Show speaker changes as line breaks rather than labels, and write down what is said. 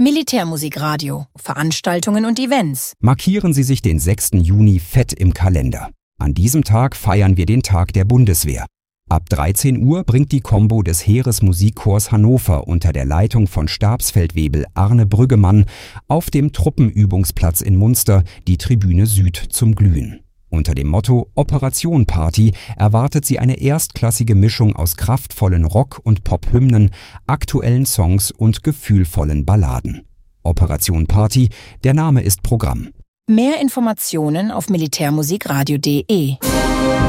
Militärmusikradio, Veranstaltungen und Events.
Markieren Sie sich den 6. Juni fett im Kalender. An diesem Tag feiern wir den Tag der Bundeswehr. Ab 13 Uhr bringt die Combo des Heeresmusikchors Hannover unter der Leitung von Stabsfeldwebel Arne Brüggemann auf dem Truppenübungsplatz in Munster die Tribüne Süd zum Glühen. Unter dem Motto Operation Party erwartet sie eine erstklassige Mischung aus kraftvollen Rock- und Pop-Hymnen, aktuellen Songs und gefühlvollen Balladen. Operation Party, der Name ist Programm.
Mehr Informationen auf militärmusikradio.de.